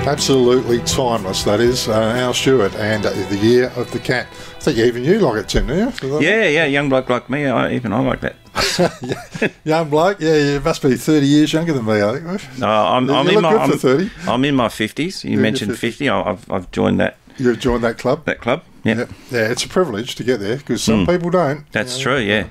Absolutely timeless, that is. Al Stewart and The Year of the Cat. I think even you like it, Tim, do you? Yeah, young bloke like me, I like that. Young bloke? Yeah, you must be 30 years younger than me, I think. No, I'm you look good for 30. I'm in my 50s. You mentioned 50. I've joined that. You've joined that club? That club, yeah. Yeah, it's a privilege to get there because some people don't. That's true, yeah.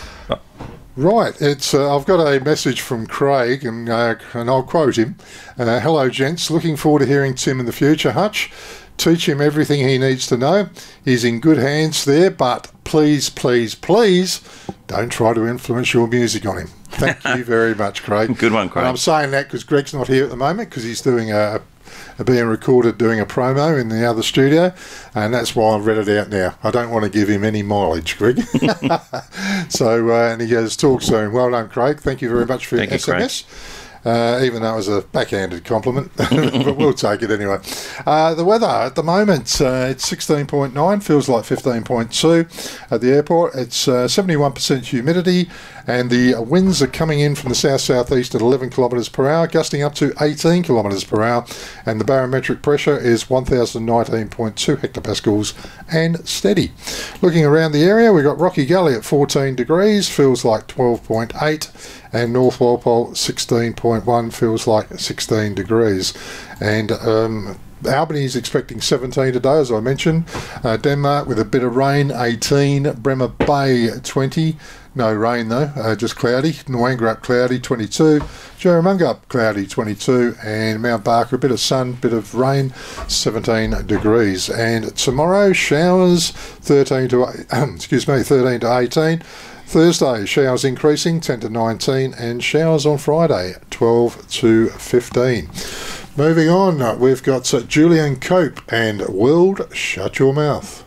Right, it's I've got a message from Craig, and I'll quote him. Hello, gents. Looking forward to hearing Tim in the future, Hutch. Teach him everything he needs to know. He's in good hands there, but please, please, please don't try to influence your music on him. Thank you very much, Craig. Good one, Craig. And I'm saying that because Greg's not here at the moment because he's doing being recorded doing a promo in the other studio, and that's why I've read it out now. I don't want to give him any mileage, Greg. So, and he goes, talk soon. Well done, Craig. Thank you very much for your SMS. Even though it was a backhanded compliment, but we'll take it anyway. The weather at the moment, it's 16.9, feels like 15.2 at the airport. It's 71% humidity, and the winds are coming in from the south-southeast at 11 kilometres per hour, gusting up to 18 kilometres per hour, and the barometric pressure is 1,019.2 hectopascals and steady. Looking around the area, we've got Rocky Gully at 14 degrees, feels like 12.8, and North Walpole 16.1, feels like 16 degrees. And Albany is expecting 17 today, as I mentioned. Denmark with a bit of rain, 18. Bremer Bay, 20. No rain though, just cloudy. Nwangara cloudy, 22. Jerramungup cloudy, 22. And Mount Barker, a bit of sun, bit of rain, 17 degrees. And tomorrow, showers, 13 to 18. Thursday, showers increasing, 10 to 19, and showers on Friday, 12 to 15. Moving on, we've got Julian Cope and World Shut Your Mouth.